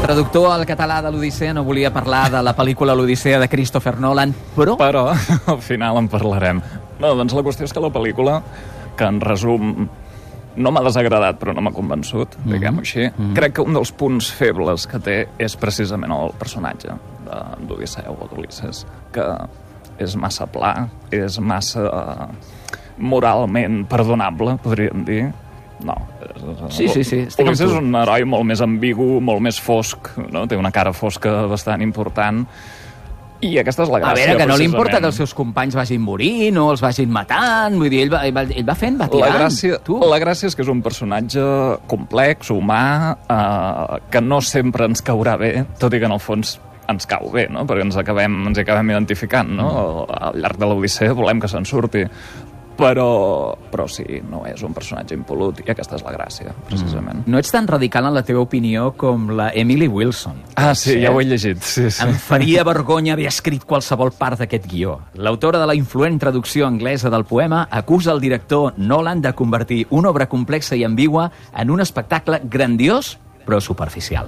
traductor al català de l'Odissea no volia parlar de la pel·lícula L'Odissea de Christopher Nolan, però al final en parlarem. No, doncs la qüestió és que la pel·lícula, que en resum no m'ha desagradat però no m'ha convençut, diguem-ho així, crec que un dels punts febles que té és precisament el personatge d'Odisseu o d'Ulisses, que és massa pla, és massa moralment perdonable, podríem dir. No. Sí. Ulisses és un heroi molt més ambigu, molt més fosc, no? Té una cara fosca bastant important. I aquesta és la gràcia. A veure, que no li importa que els seus companys vagin morint o els vagin matant. Vull dir, ell va fent, va tirant. La gràcia és que és un personatge complex, humà, que no sempre ens caurà bé, tot i que en el fons ens cau bé, no? Perquè ens hi acabem identificant, no? Al llarg de l'Odissea volem que se'n surti. Però sí, no és un personatge impolut i aquesta és la gràcia, precisament. No ets tan radical en la teva opinió com la Emily Wilson. Sí, ja ho he llegit. Sí. Em faria vergonya haver escrit qualsevol part d'aquest guió. L'autora de la influent traducció anglesa del poema acusa el director Nolan de convertir una obra complexa i ambigua en un espectacle grandiós però superficial.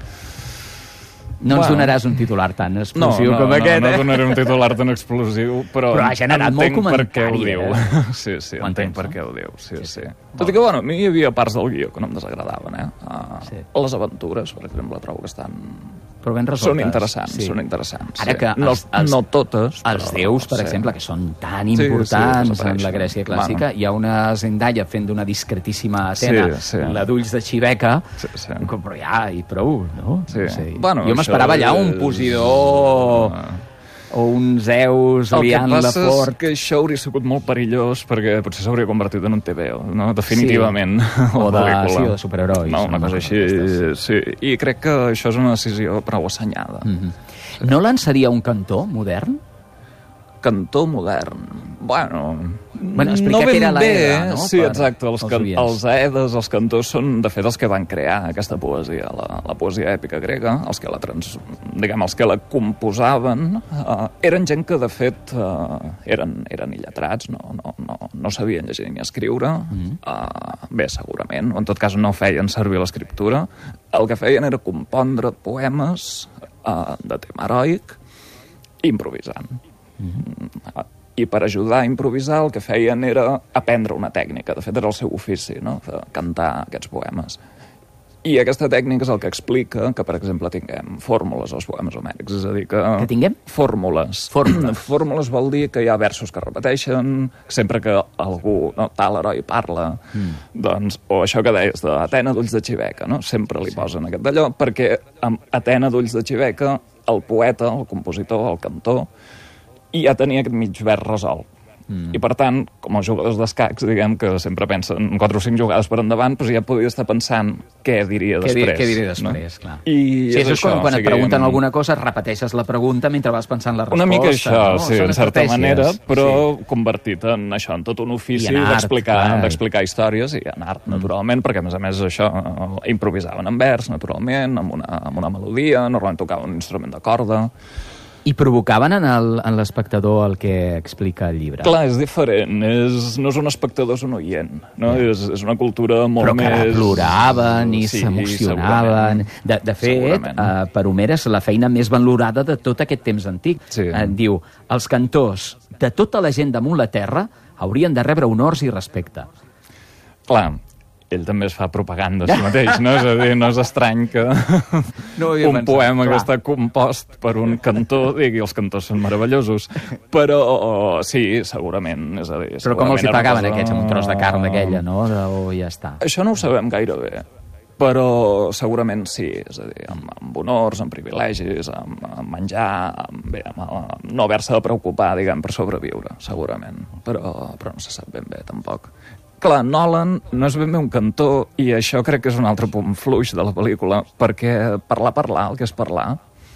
No ens donaràs un titular tan explosiu com aquest, No donaré un titular tan explosiu, però ha generat molt comentari. Per què ho diu. Sí, entenc per què ho diu. Sí. Tot i que, a mi hi havia parts del guió que no em desagradaven, Les aventures, per exemple, trobo que estan... Però ben resoltes. Són interessants. Ara que no totes, els déus, per exemple, que són tan importants en la Grècia clàssica, hi ha una Zendaya fent d'una discretíssima Atena, la d'ulls de xiveca, però ja, i prou, no? Jo m'esperava allà un Posidó o un Zeus liant la fort. El que passa és que això hauria sigut molt perillós perquè potser s'hauria convertit en un TVO, no? Definitivament. O de superherois. No, una cosa així, sí. I crec que això és una decisió prou assenyada. Nolan seria un cantor modern? Cantor modern. Explica què era l'Aeda, no? Sí, exacte. Els Aedes, els cantors, són, de fet, els que van crear aquesta poesia, la poesia èpica grega, els que la composaven, eren gent que, de fet, eren il·letrats, no sabien llegir ni escriure, bé, segurament, o en tot cas no feien servir l'escriptura. El que feien era compondre poemes de tema heroic, improvisant. I per ajudar a improvisar el que feien era aprendre una tècnica. De fet, era el seu ofici, no? De cantar aquests poemes. I aquesta tècnica és el que explica que, per exemple, tinguem fórmules als poemes homèrics. És a dir, que tinguem? Fórmules. Fórmules vol dir que hi ha versos que repeteixen, sempre que algú, tal heroi parla, doncs, o això que deies d'Atena d'ulls de xiveca, no? Sempre li posen aquest d'allò, perquè amb Atena d'ulls de xiveca, el poeta, el compositor, el cantor, i ja tenia aquest mig vers resolt. I per tant, com els jugadors d'escacs, diguem que sempre pensen 4 o 5 jugades per endavant, però ja podia estar pensant què diria després. Què diria després, clar. I és això, quan et pregunten alguna cosa, repeteixes la pregunta mentre vas pensant la resposta. Una mica això, sí, en certa manera, però convertit en això, en tot un ofici d'explicar històries i en art, naturalment, perquè a més això improvisaven en vers, naturalment, amb una melodia, normalment tocaven un instrument de corda. I provocaven en l'espectador el que explica el llibre. Clar, és diferent. No és un espectador, és un oient. No? És una cultura molt més... Però que ploraven i s'emocionaven. De fet, per Homer és la feina més valorada de tot aquest temps antic. Diu, els cantors de tota la gent damunt la terra haurien de rebre honors i respecte. Clar, ell també es fa propaganda a si mateix, no? És a dir, no és estrany que un poema que està compost per un cantor digui els cantors són meravellosos. Però sí, segurament. És a dir, però com els hi pagaven aquests amb un tros de carn d'aquella, no? O ja està. Això no ho sabem gaire bé, però segurament sí. És a dir, amb honors, amb privilegis, amb menjar, amb no haver-se de preocupar, diguem, per sobreviure, segurament. Però no se sap ben bé, tampoc. Clar, Nolan no és ben bé un cantor i això crec que és un altre punt fluix de la pel·lícula, perquè parlar, el que és parlar,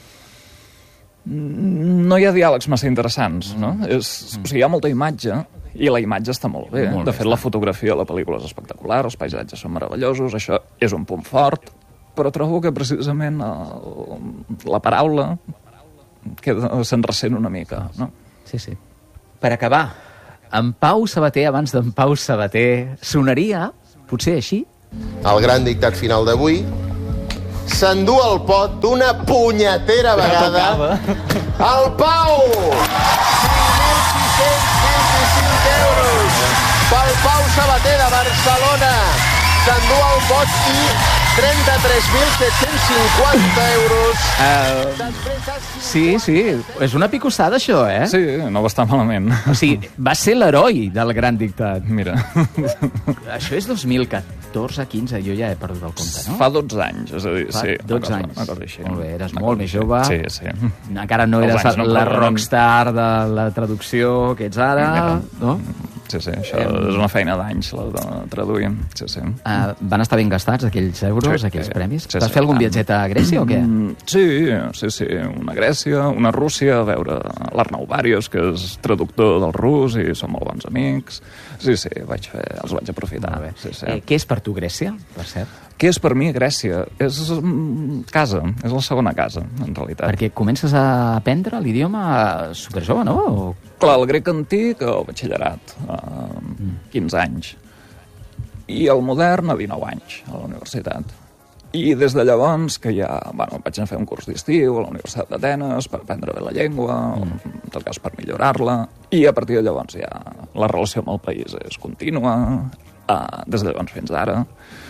no hi ha diàlegs massa interessants, no? O sigui, hi ha molta imatge i la imatge està molt bé. De fet, la fotografia de la pel·lícula és espectacular, els paisatges són meravellosos, això és un punt fort, però trobo que precisament la paraula se'n ressent una mica, no? Sí. Per acabar, en Pau Sabater, abans d'en Pau Sabater, sonaria, potser així? El gran dictat final d'avui s'endú el pot d'una punyetera vegada el Pau! 5.625 euros pel Pau Sabater de Barcelona. S'endú el pot i 33.750 euros. Sí, és una picossada, això, eh? Sí, no va estar malament. O sigui, va ser l'heroi del Gran Dictat. Mira. Això és 2014-15, jo ja he perdut el compte, no? Fa 12 anys, és a dir, sí. 12 anys. Una cosa així. Molt bé, eres molt més jove. Sí. Encara no eres la rockstar de la traducció que ets ara, no? Sí, això és una feina d'anys, la de traduir. Sí. Van estar ben gastats aquells euros, aquells premis? Sí, vas fer algun viatget a Grècia o què? Sí. Una a Grècia, una a Rússia, a veure l'Arnau Bàrios, que és traductor del rus i som molt bons amics. Sí, els vaig aprofitar. Què és per tu Grècia, per cert? Què és per mi Grècia? És casa, és la segona casa, en realitat. Perquè comences a aprendre l'idioma superjove, no? Clar, el grec antic, al batxillerat, a 15 anys. I el modern, a 19 anys, a la universitat. I des de llavors, que ja vaig anar a fer un curs d'estiu a la Universitat d'Atenes per aprendre bé la llengua, en tot cas per millorar-la, i a partir de llavors ja la relació amb el país és contínua, des de llavors fins ara.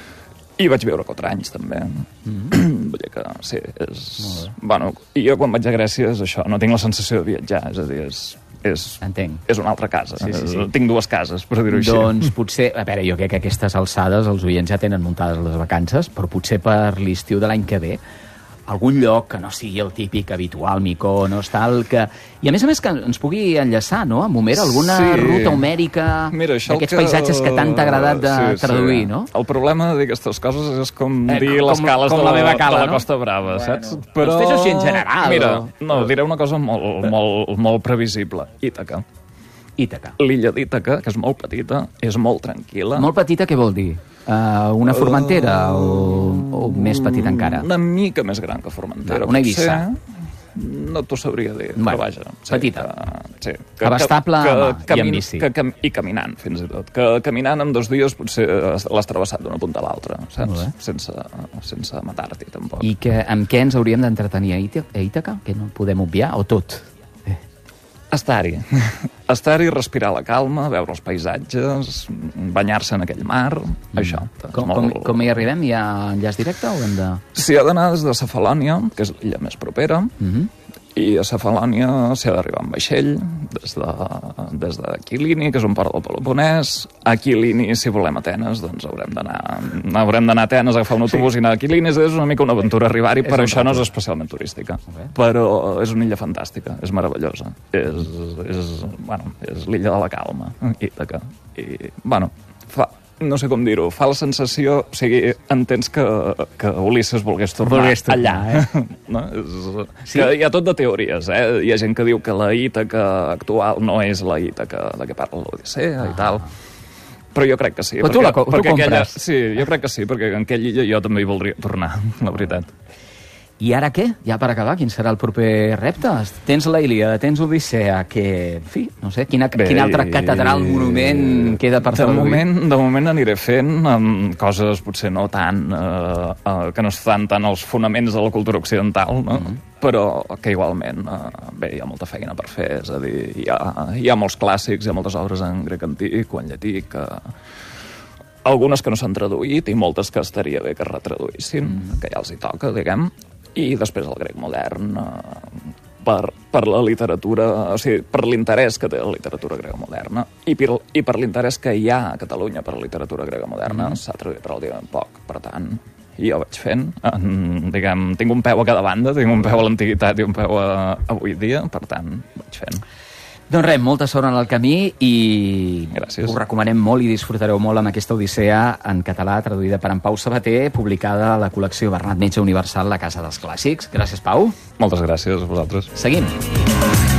I vaig viure 4 anys, també. Vull dir que, sí, és... Bueno, i jo quan vaig a Grècia és això, no tinc la sensació de viatjar, és a dir, és una altra casa. Sí. Tinc 2 cases, per dir-ho així. Doncs potser... A veure, jo crec que a aquestes alçades els oients ja tenen muntades les vacances, però potser per l'estiu de l'any que ve algun lloc que no sigui el típic habitual, Mykonos, tal, que... I a més que ens pugui enllaçar, no?, amb Homer, alguna ruta homèrica d'aquests paisatges que tant t'ha agradat de traduir, no? El problema d'aquestes coses és com dir les cales de la Costa Brava, saps? Però... Els fes així en general. Mira, diré una cosa molt previsible. Ítaca. L'illa d'Ítaca, que és molt petita, és molt tranquil·la. Molt petita, què vol dir? Una Formentera o més petita encara? Una mica més gran que Formentera. Una Eivissa. No t'ho sabria dir, però vaja. Petita. Sí. Abastable i amb bici. I caminant, fins i tot. Que caminant en 2 dies potser l'has travessat d'una punta a l'altra, saps? Sense matar-t'hi, tampoc. I amb què ens hauríem d'entretenir a Ítaca? Que no podem obviar? O tot? Estar-hi, respirar la calma, veure els paisatges, banyar-se en aquell mar, això. Com hi arribem? Hi ha enllaç directe o hem de...? S'hi ha d'anar des de Cefalònia, que és l'illa més propera, i a Cefalònia s'hi ha d'arribar amb vaixell, des de Quilini, que és un port del Peloponès. A Quilini, si volem Atenes, doncs haurem d'anar a Atenes, agafar un autobús i anar a Quilini. És una mica una aventura arribar-hi, però això no és especialment turística. Però és una illa fantàstica, és meravellosa. És l'illa de la calma, Ítaca. I, no sé com dir-ho, fa la sensació... O sigui, entens que Ulisses volgués tornar allà, no? Que hi ha tot de teories, Hi ha gent que diu que la Ítaca actual no és la Ítaca de què parla l'Odissea i tal. Però jo crec que sí. Però tu compres? Sí, jo crec que sí, perquè en aquella illa jo també hi voldria tornar, la veritat. I ara què? Ja per acabar, quin serà el proper repte? Tens la Ilíada, tens Odissea, que, en fi, no sé, quina altra catedral, monument queda per traduir? De moment aniré fent coses potser no tant, que no estan tant als fonaments de la cultura occidental, no? Però que igualment hi ha molta feina per fer, és a dir, hi ha molts clàssics, hi ha moltes obres en grec antic o en llatí que... Algunes que no s'han traduït i moltes que estaria bé que es retraduïssin, que ja els hi toca, diguem. I després el grec modern, per la literatura, o sigui, per l'interès que té la literatura grega moderna i per l'interès que hi ha a Catalunya per la literatura grega moderna, s'ha traduït relativament poc. Per tant, jo vaig fent, diguem, tinc un peu a cada banda, tinc un peu a l'antiguitat i un peu a avui dia, per tant, vaig fent. Doncs res, molta sort en el camí i gràcies. Us recomanem molt i disfrutareu molt amb aquesta Odissea en català, traduïda per en Pau Sabater, publicada a la col·lecció Bernat Metge Universal, la Casa dels Clàssics. Gràcies, Pau. Moltes gràcies a vosaltres. Seguim.